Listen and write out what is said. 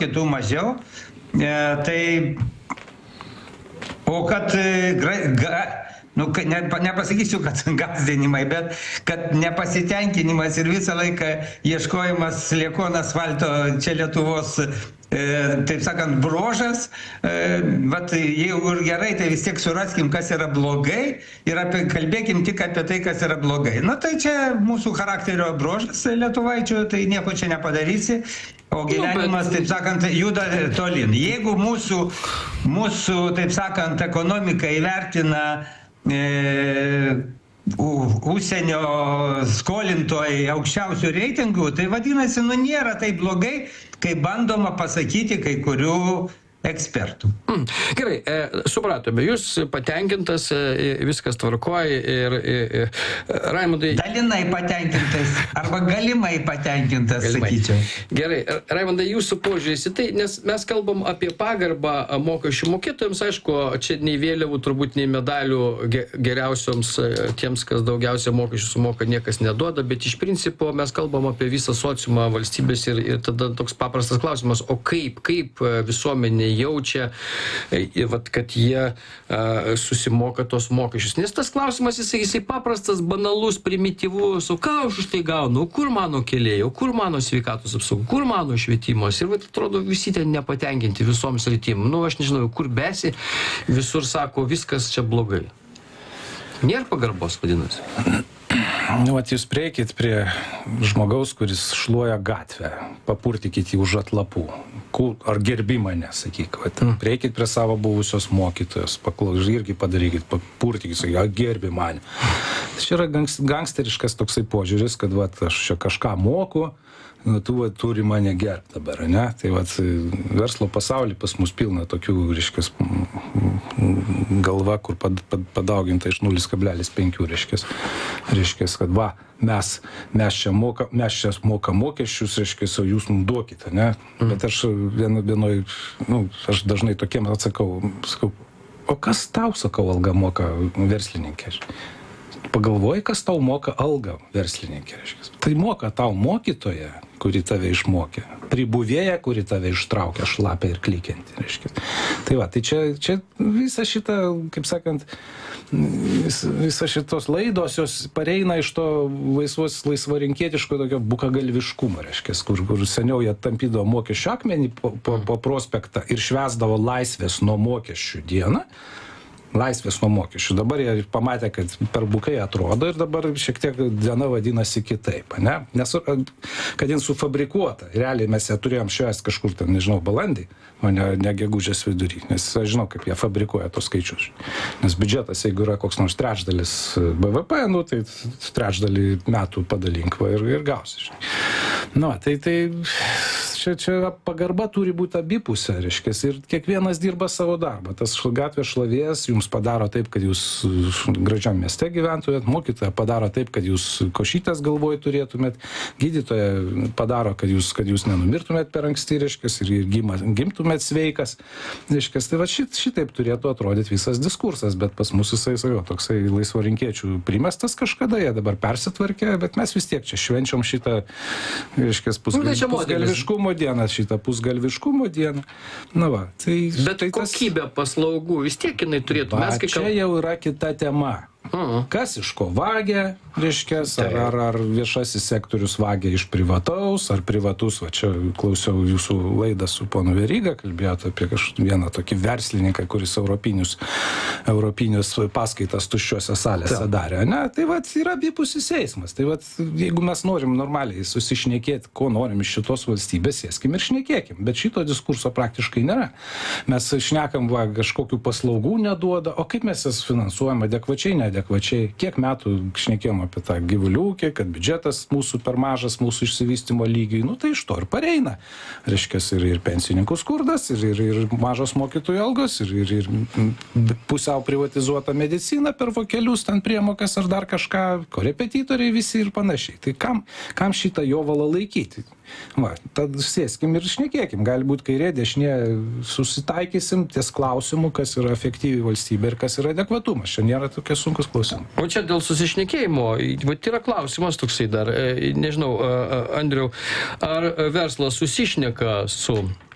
kitų mažiau. Tai, o kad, nepasakysiu, kad gąsdinimai, bet kad nepasitenkinimas ir visą laiką ieškojimas sliekon asfalto čia Lietuvos, taip sakant, bruožas, jeigu ir gerai, tai vis tiek suraskim, kas yra blogai ir kalbėkim tik apie tai, kas yra blogai. Tai čia mūsų charakterio bruožas lietuvaičių, tai nieko čia nepadarysi, o gyvenimas, taip sakant, juda tolin. Jeigu mūsų, taip sakant, ekonomika įvertina užsienio skolintojai aukščiausių reitingų, tai vadinasi, nėra taip blogai, kai bandoma pasakyti kai kurių ekspertų. Gerai, supratome, jūs patenkintas, viskas tvarkoj ir Raimundai... Dalinai patenkintas, arba galimai patenkintas, sakyčiau. Gerai, Raimundai, jūsų požiūris į tai, nes mes kalbam apie pagarbą mokesčių mokėtojams, aišku, čia nei vėliavų, turbūt nei medalių geriausioms tiems, kas daugiausia mokesčių sumoka, niekas neduoda, bet iš principo mes kalbam apie visą sociumą valstybės ir tada toks paprastas klausimas, o kaip visuomenė jaučia, kad jie susimoka tos mokesčius. Nes tas klausimas, jisai paprastas, banalus, primityvus, o ką aš už tai gaunu, kur mano keliai, kur mano sveikatos apsauga, kur mano švietimas. Ir atrodo, visi ten nepatenkinti visom sritim. Aš nežinau, kur besi, visur sako, viskas čia blogai. Nėra pagarbos, vadinasi. Jūs prieikit prie žmogaus, kuris šluoja gatvę, papurtikit jį už atlapų, ar gerbi mane, sakyk, prieikit prie savo buvusios mokytojos, irgi padarykit, papurtikit, sakyk, gerbi mane. Čia yra gangsteriškas toksai požiūris, kad aš čia kažką moku, tu turi mane gerbti dabar, ne? Tai verslo pasaulį pas mus pilna tokių, reiškias, galva, kur padauginta iš 0,5, reiškias, kad mes čia moka mokesčius, reiškias, o jūs mums duokite, ne? Bet aš aš dažnai tokiem atsakau, o kas tau, sakau, algą moka verslininkė? Pagalvoji, kas tau moka algą verslininkė, reiškia. Tai moka tau mokytoja, kuri tave išmokė, pribuvėja, kuri tave ištraukė šlapę ir klykiantį, reiškia. Tai čia visa šita, kaip sakant, visa šitos laidos, jos pareina iš to laisvarinkietiško tokio bukagalviškumo, reiškia, kur seniau jie tampydavo mokesčių akmenį po prospektą ir švęsdavo laisvės nuo mokesčių dieną. Laisvės nuo mokesčių. Dabar jie pamatė, kad per bukai atrodo ir dabar šiek tiek diena vadinasi kitaip, ne? Nes, kad jin sufabrikuota. Realiai mes ją turėjom švęsti kažkur ten, nežinau, balandį, o ne gegužės vidury. Nes aš žinau, kaip jie fabrikuoja tos skaičius. Nes biudžetas, jeigu yra koks nors trečdalis BVP, tai trečdalį metų padalink ir gausi. Čia pagarba turi būti abipusė, reiškia, ir kiekvienas dirba savo darbą. Tas gatvės šlavėjas jums padaro taip, kad jūs gražiam mieste gyventumėt, mokytoja padaro taip, kad jūs košytės galvoj turėtumėt, gydytoja padaro, kad jūs nenumirtumėt per anksti, reiškia, ir gimtumėt sveikas. Reiškia, tai šitaip turėtų atrodyti visas diskursas, bet pas mus jisai, toksai laisvarinkiečių primestas kažkada, jie dabar persitvarkė, bet mes vis tiek čia švenčiam šitą, reiškia, pusgalviškumo dieną, Bet kokybė paslaugų vis tiek jinai turėtų. Čia jau yra kita tema. Kas iš ko vagia, reiškia, ar viešasis sektorius vagia iš privataus, ar privatus, čia klausiau jūsų laidą su ponu Veryga, kalbėjote apie vieną tokį verslininką, kuris europinius paskaitas tuščiuose salėse darė, ne? Tai yra abipusis eismas. Tai jeigu mes norim normaliai susišnekėti, ko norim iš šitos valstybės, sėskim ir šnekėkim, bet šito diskurso praktiškai nėra. Mes šnekam, kažkokių paslaugų neduoda, o kaip mes jas finansuojam adekvačiai, neadekvačiai, kiek metų šnekėjom apie tą gyvulių ūkį, kad biudžetas mūsų per mažas, mūsų išsivystymo lygiai, tai iš to ir pareina. Reiškia, ir pensininkų skurdas, ir mažos mokytojų algos, ir pusiau privatizuota medicina per vokelius, ten priemokas ar dar kažką, korepetitoriai visi ir panašiai. Tai kam šitą jovalą laikyti? Tad sėskim ir šnekėkim. Gali būti kairė, dešinė, susitaikysim ties klausimu, kas yra efektyvi valstybė ir kas yra adekvatumas. Čia nėra tokie sunkus klausimai. O čia dėl susišnekėjimo, yra klausimas toksai dar, nežinau, Andriau, ar verslas susišneka su